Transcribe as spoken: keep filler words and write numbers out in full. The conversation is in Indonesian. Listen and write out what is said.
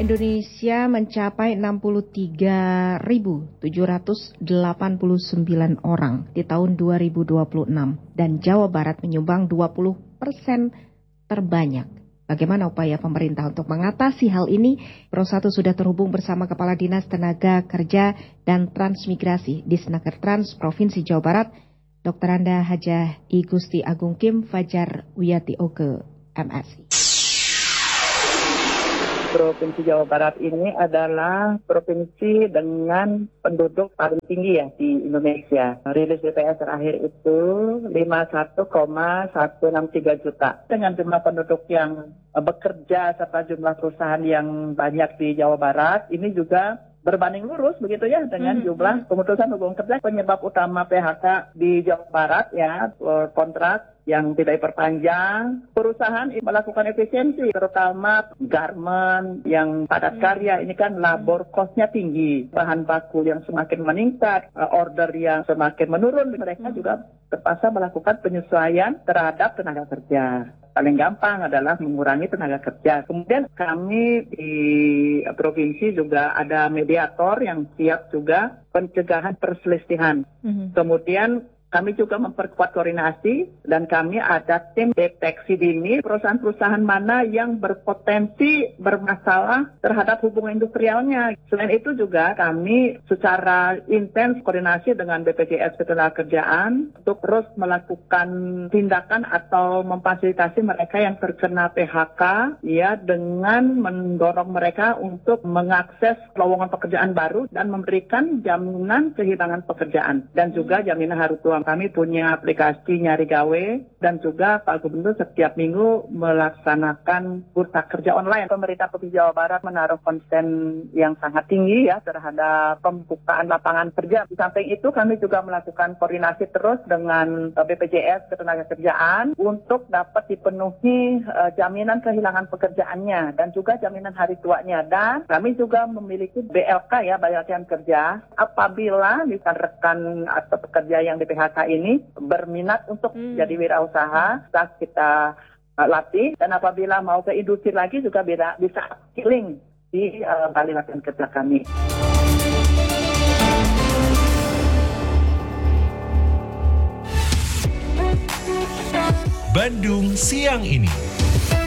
Indonesia mencapai enam puluh tiga ribu tujuh ratus delapan puluh sembilan orang di tahun dua ribu dua puluh enam dan Jawa Barat menyumbang dua puluh persen terbanyak. Bagaimana upaya pemerintah untuk mengatasi hal ini? Pro satu sudah terhubung bersama Kepala Dinas Tenaga Kerja dan Transmigrasi Disnaker Trans Provinsi Jawa Barat, Doktor Anda Hajah I Gusti Agung Kim Fajar Wiyati Oke, M Si. Provinsi Jawa Barat ini adalah provinsi dengan penduduk paling tinggi ya di Indonesia. Rilis B P S terakhir itu lima puluh satu koma satu enam tiga juta. Dengan jumlah penduduk yang bekerja serta jumlah perusahaan yang banyak di Jawa Barat, ini juga berbanding lurus begitu ya dengan hmm. jumlah pemutusan hubungan kerja. Penyebab utama P H K di Jawa Barat ya, kontrak yang tidak diperpanjang, perusahaan melakukan efisiensi, terutama garment yang padat karya, ini kan labor cost-nya tinggi, bahan baku yang semakin meningkat, order yang semakin menurun, mereka juga terpaksa melakukan penyesuaian terhadap tenaga kerja. Paling gampang adalah mengurangi tenaga kerja. Kemudian kami di provinsi juga ada mediator yang siap juga pencegahan perselisihan. Mm-hmm. Kemudian kami juga memperkuat koordinasi dan kami ada tim deteksi dini perusahaan-perusahaan mana yang berpotensi bermasalah terhadap hubungan industrialnya. Selain itu juga kami secara intens koordinasi dengan B P J S Ketenagakerjaan untuk terus melakukan tindakan atau memfasilitasi mereka yang terkena P H K ya dengan mendorong mereka untuk mengakses lowongan pekerjaan baru dan memberikan jaminan kehilangan pekerjaan dan juga jaminan hari tua. Kami punya aplikasi Nyari Gawe dan juga Pak Gubernur setiap minggu melaksanakan bursa kerja online. Pemerintah Provinsi Jawa Barat menaruh konsen yang sangat tinggi ya terhadap pembukaan lapangan kerja. Di samping itu kami juga melakukan koordinasi terus dengan B P J S Ketenagakerjaan untuk dapat dipenuhi uh, jaminan kehilangan pekerjaannya dan juga jaminan hari tuanya. Dan kami juga memiliki B L K ya, Bayar Kerja. Apabila rekan atau pekerja yang di P H K ini berminat untuk hmm. jadi wirausaha, kita uh, latih, dan apabila mau ke industri lagi juga bisa, bisa upskilling di uh, balai latihan kerja kami. Bandung Siang Ini.